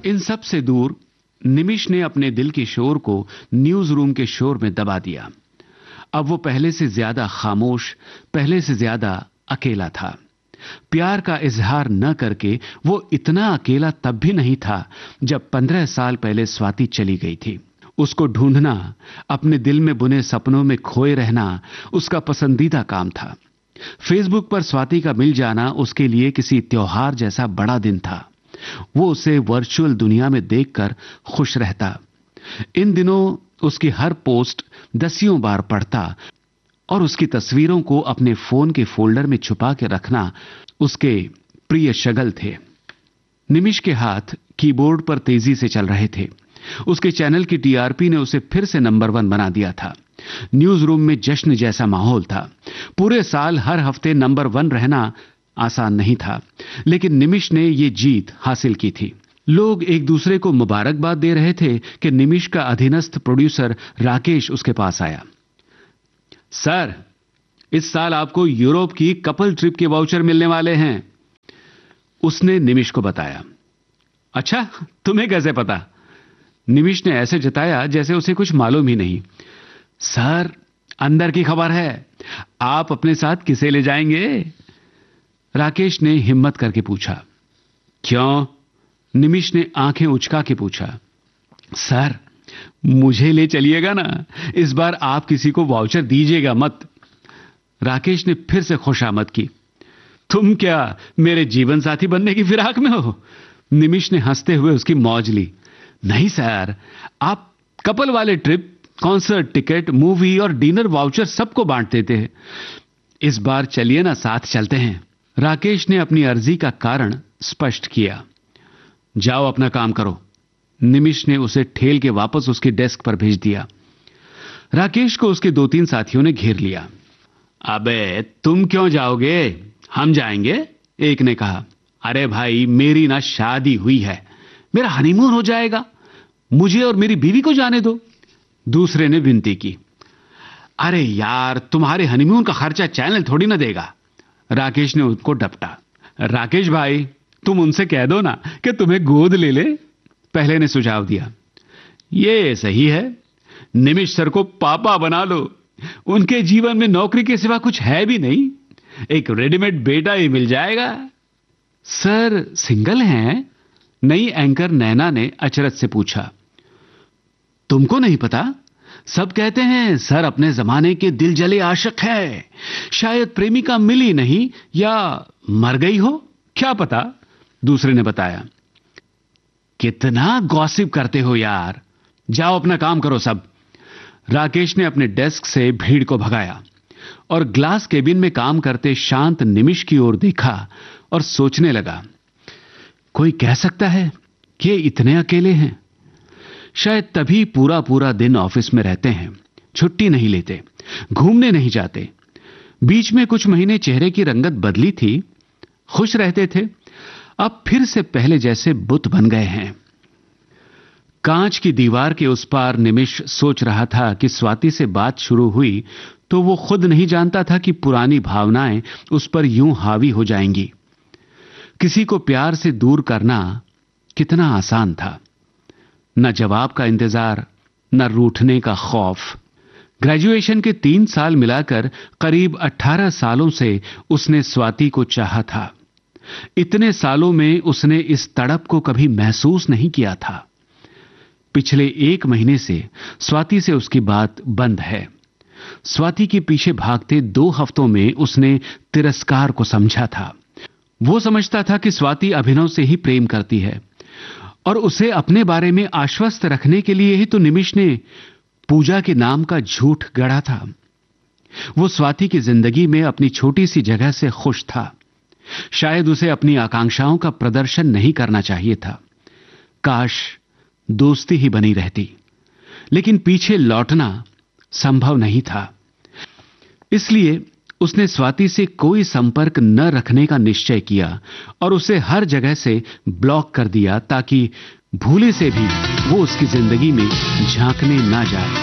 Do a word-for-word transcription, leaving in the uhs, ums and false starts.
इन सब से दूर निमिष ने अपने दिल के शोर को न्यूज रूम के शोर में दबा दिया। अब वो पहले से ज्यादा खामोश, पहले से ज्यादा अकेला था। प्यार का इजहार न करके वो इतना अकेला तब भी नहीं था जब पंद्रह साल पहले स्वाति चली गई थी। उसको ढूंढना, अपने दिल में बुने सपनों में खोए रहना उसका पसंदीदा काम था। फेसबुक पर स्वाति का मिल जाना उसके लिए किसी त्योहार जैसा बड़ा दिन था। वो उसे वर्चुअल दुनिया में देखकर खुश रहता। इन दिनों उसकी हर पोस्ट दसियों बार पढ़ता और उसकी तस्वीरों को अपने फोन के फोल्डर में छुपा के रखना उसके प्रिय शगल थे। निमिष के हाथ कीबोर्ड पर तेजी से चल रहे थे। उसके चैनल की टीआरपी ने उसे फिर से नंबर वन बना दिया था। न्यूज रूम में जश्न जैसा माहौल था। पूरे साल हर हफ्ते नंबर वन रहना आसान नहीं था, लेकिन निमिष ने यह जीत हासिल की थी। लोग एक दूसरे को मुबारकबाद दे रहे थे कि निमिष का अधीनस्थ प्रोड्यूसर राकेश उसके पास आया। सर, इस साल आपको यूरोप की कपल ट्रिप के वाउचर मिलने वाले हैं, उसने निमिष को बताया। अच्छा, तुम्हें कैसे पता? निमिष ने ऐसे जताया जैसे उसे कुछ मालूम ही नहीं। सर, अंदर की खबर है। आप अपने साथ किसे ले जाएंगे? राकेश ने हिम्मत करके पूछा। क्यों? निमिष ने आंखें उचका के पूछा। सर, मुझे ले चलिएगा ना, इस बार आप किसी को वाउचर दीजिएगा मत। राकेश ने फिर से खुशामद की। तुम क्या मेरे जीवन साथी बनने की फिराक में हो? निमिष ने हंसते हुए उसकी मौज ली। नहीं सर, आप कपल वाले ट्रिप, कॉन्सर्ट टिकट, मूवी और डिनर वाउचर सबको बांट देते हैं। इस बार चलिए ना, साथ चलते हैं। राकेश ने अपनी अर्जी का कारण स्पष्ट किया। जाओ अपना काम करो। निमिष ने उसे ठेल के वापस उसके डेस्क पर भेज दिया। राकेश को उसके दो तीन साथियों ने घेर लिया। अबे तुम क्यों जाओगे? हम जाएंगे, एक ने कहा। अरे भाई, मेरी ना शादी हुई है, मेरा हनीमून हो जाएगा, मुझे और मेरी बीवी को जाने दो, दूसरे ने विनती की। अरे यार, तुम्हारे हनीमून का खर्चा चैनल थोड़ी ना देगा, राकेश ने उनको डपटा। राकेश भाई, तुम उनसे कह दो ना कि तुम्हें गोद ले ले, पहले ने सुझाव दिया। ये सही है, निमिष सर को पापा बना लो, उनके जीवन में नौकरी के सिवा कुछ है भी नहीं, एक रेडीमेड बेटा ही मिल जाएगा। सर सिंगल हैं? नई एंकर नैना ने अचरज से पूछा। तुमको नहीं पता? सब कहते हैं सर अपने जमाने के दिल जले आशिक है, शायद प्रेमिका मिली नहीं या मर गई हो, क्या पता, दूसरे ने बताया। कितना गॉसिप करते हो यार, जाओ अपना काम करो सब। राकेश ने अपने डेस्क से भीड़ को भगाया और ग्लास केबिन में काम करते शांत निमिष की ओर देखा और सोचने लगा, कोई कह सकता है कि ये इतने अकेले हैं? शायद तभी पूरा पूरा दिन ऑफिस में रहते हैं, छुट्टी नहीं लेते, घूमने नहीं जाते। बीच में कुछ महीने चेहरे की रंगत बदली थी, खुश रहते थे, अब फिर से पहले जैसे बुत बन गए हैं। कांच की दीवार के उस पार निमिष सोच रहा था कि स्वाति से बात शुरू हुई तो वो खुद नहीं जानता था कि पुरानी भावनाएं उस पर यूं हावी हो जाएंगी। किसी को प्यार से दूर करना कितना आसान था। न जवाब का इंतजार, न रूठने का खौफ। ग्रेजुएशन के तीन साल मिलाकर करीब अठारह सालों से उसने स्वाति को चाहा था। इतने सालों में उसने इस तड़प को कभी महसूस नहीं किया था। पिछले एक महीने से स्वाति से उसकी बात बंद है। स्वाति के पीछे भागते दो हफ्तों में उसने तिरस्कार को समझा था। वो समझता था कि स्वाति अभिनव से ही प्रेम करती है और उसे अपने बारे में आश्वस्त रखने के लिए ही तो निमिष ने पूजा के नाम का झूठ गढ़ा था। वो स्वाति की जिंदगी में अपनी छोटी सी जगह से खुश था। शायद उसे अपनी आकांक्षाओं का प्रदर्शन नहीं करना चाहिए था। काश दोस्ती ही बनी रहती, लेकिन पीछे लौटना संभव नहीं था। इसलिए उसने स्वाति से कोई संपर्क न रखने का निश्चय किया और उसे हर जगह से ब्लॉक कर दिया ताकि भूले से भी वो उसकी जिंदगी में झांकने ना जाए।